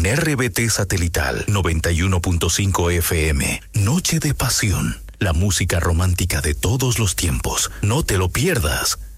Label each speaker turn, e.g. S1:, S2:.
S1: En RBT Satelital 91.5 FM, Noche de Pasión. La música romántica de todos los tiempos. No te lo pierdas.